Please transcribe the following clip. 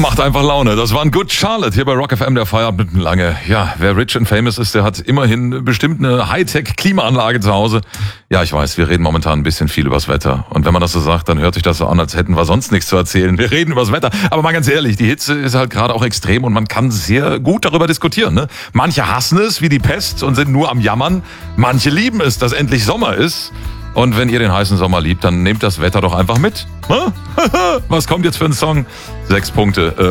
Macht einfach Laune. Das war ein Good Charlotte hier bei Rock FM, der Feierabend lange. Ja, wer rich and famous ist, der hat immerhin bestimmt eine Hightech-Klimaanlage zu Hause. Ja, ich weiß, wir reden momentan ein bisschen viel übers Wetter. Und wenn man das so sagt, dann hört sich das so an, als hätten wir sonst nichts zu erzählen. Wir reden übers Wetter. Aber mal ganz ehrlich, die Hitze ist halt gerade auch extrem und man kann sehr gut darüber diskutieren. Ne? Manche hassen es wie die Pest und sind nur am Jammern. Manche lieben es, dass endlich Sommer ist. Und wenn ihr den heißen Sommer liebt, dann nehmt das Wetter doch einfach mit. Was kommt jetzt für ein Song? 6 Punkte.